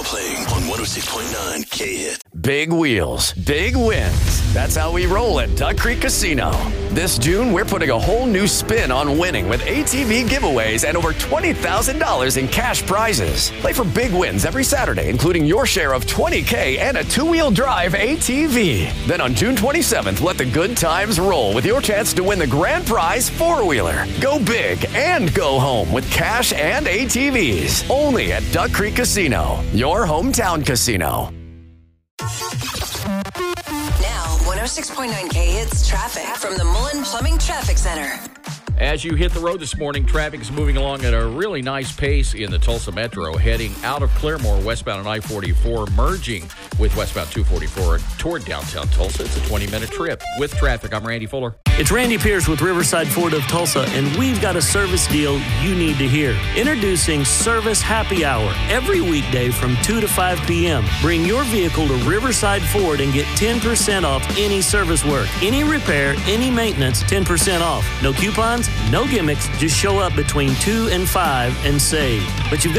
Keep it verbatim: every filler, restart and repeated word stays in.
playing on one oh six point nine K-Hit. Big wheels, big wins. That's how we roll at Duck Creek Casino. This June, we're putting a whole new spin on winning with A T V giveaways and over twenty thousand dollars in cash prizes. Play for big wins every Saturday, including your share of twenty K and a two-wheel drive A T V. Then on June twenty-seventh, let the good times roll with your chance to win the grand prize four-wheeler. Go big and go home with cash and A T Vs. Only at Duck Creek Casino, your hometown casino. Now, one oh six point nine K-Hits traffic from the Mullen Plumbing Traffic Center. As you hit the road this morning, traffic is moving along at a really nice pace in the Tulsa Metro, heading out of Claremore, westbound on I forty-four, merging with westbound two forty-four toward downtown Tulsa. It's a twenty-minute trip. With traffic, I'm Randy Fuller. It's Randy Pierce with Riverside Ford of Tulsa, and we've got a service deal you need to hear. Introducing Service Happy Hour every weekday from two to five p.m. Bring your vehicle to Riverside Ford and get ten percent off any service work. Any repair, any maintenance, ten percent off. No coupons, no gimmicks. Just show up between two and five and save. But you've got